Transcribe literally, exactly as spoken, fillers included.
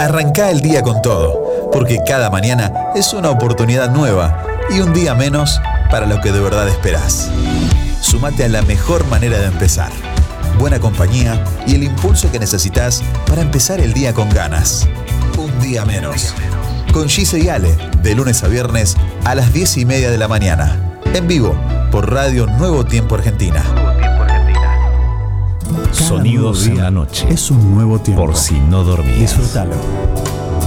Arrancá el día con todo, porque cada mañana es una oportunidad nueva y un día menos para lo que de verdad esperás. Sumate a la mejor manera de empezar. Buena compañía y el impulso que necesitas para empezar el día con ganas. Un día menos. Con Gise y Ale, de lunes a viernes a las diez y media de la mañana. En vivo, por Radio Nuevo Tiempo Argentina. Sonidos en la noche. Es un nuevo tiempo. Por si no dormías. Disfrútalo.